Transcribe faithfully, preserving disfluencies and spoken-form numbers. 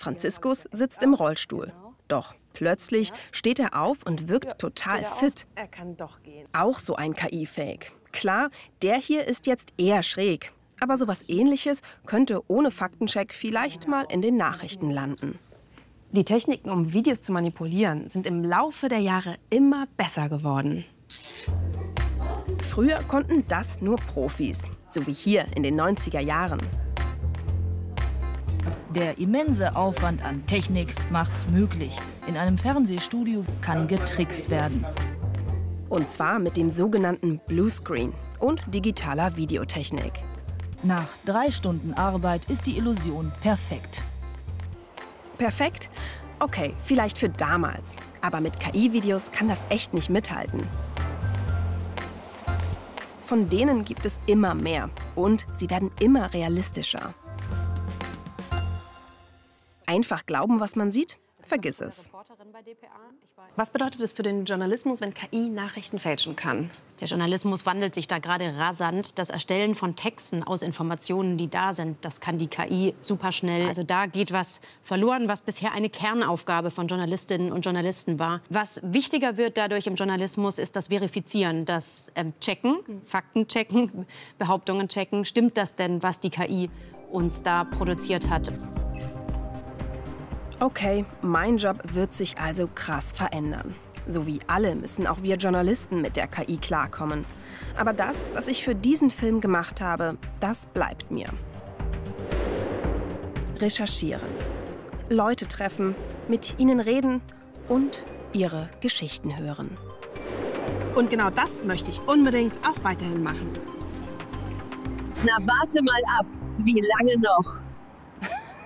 Franziskus sitzt im Rollstuhl. Doch plötzlich steht er auf und wirkt total fit. Er kann doch gehen. Auch so ein K I-Fake. Klar, der hier ist jetzt eher schräg. Aber sowas Ähnliches könnte ohne Faktencheck vielleicht mal in den Nachrichten landen. Die Techniken, um Videos zu manipulieren, sind im Laufe der Jahre immer besser geworden. Früher konnten das nur Profis, so wie hier in den neunziger Jahren. Der immense Aufwand an Technik macht's möglich. In einem Fernsehstudio kann getrickst werden. Und zwar mit dem sogenannten Bluescreen und digitaler Videotechnik. Nach drei Stunden Arbeit ist die Illusion perfekt. Perfekt? Okay, vielleicht für damals. Aber mit K I-Videos kann das echt nicht mithalten. Von denen gibt es immer mehr. Und sie werden immer realistischer. Einfach glauben, was man sieht? Vergiss es. Was bedeutet es für den Journalismus, wenn K I Nachrichten fälschen kann? Der Journalismus wandelt sich da gerade rasant. Das Erstellen von Texten aus Informationen, die da sind, das kann die K I super schnell. Also da geht was verloren, was bisher eine Kernaufgabe von Journalistinnen und Journalisten war. Was wichtiger wird dadurch im Journalismus, ist das Verifizieren, das ähm, Checken, Fakten checken, Behauptungen checken. Stimmt das denn, was die K I uns da produziert hat? Okay, mein Job wird sich also krass verändern. So wie alle müssen auch wir Journalisten mit der K I klarkommen. Aber das, was ich für diesen Film gemacht habe, das bleibt mir. Recherchieren, Leute treffen, mit ihnen reden und ihre Geschichten hören. Und genau das möchte ich unbedingt auch weiterhin machen. Na, warte mal ab. Wie lange noch?